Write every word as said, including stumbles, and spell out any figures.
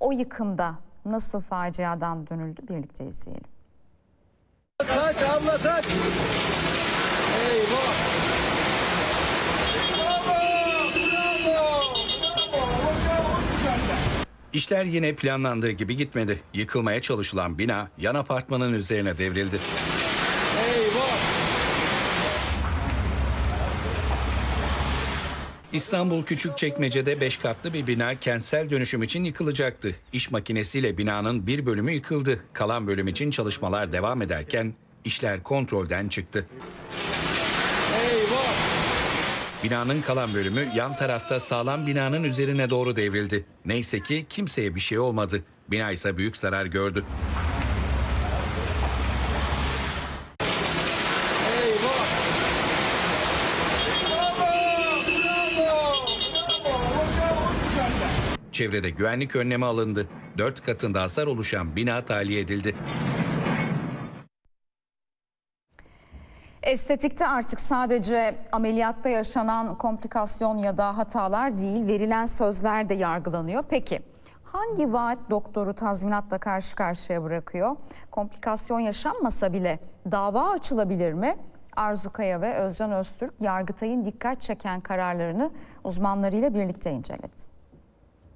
o yıkımda nasıl faciadan dönüldü birlikte izleyelim. Kaç abla kaç. Eyvah. İşler yine planlandığı gibi gitmedi. Yıkılmaya çalışılan bina yan apartmanın üzerine devrildi. Eyvah. İstanbul Küçükçekmece'de beş katlı bir bina kentsel dönüşüm için yıkılacaktı. İş makinesiyle binanın bir bölümü yıkıldı. Kalan bölüm için çalışmalar devam ederken işler kontrolden çıktı. Eyvah. Binanın kalan bölümü yan tarafta sağlam binanın üzerine doğru devrildi. Neyse ki kimseye bir şey olmadı. Bina ise büyük zarar gördü. Eyvah. Çevrede güvenlik önlemi alındı. Dört katında hasar oluşan bina tahliye edildi. Estetikte artık sadece ameliyatta yaşanan komplikasyon ya da hatalar değil, verilen sözler de yargılanıyor. Peki hangi vaat doktoru tazminatla karşı karşıya bırakıyor? Komplikasyon yaşanmasa bile dava açılabilir mi? Arzu Kaya ve Özcan Öztürk, Yargıtay'ın dikkat çeken kararlarını uzmanlarıyla birlikte inceledi.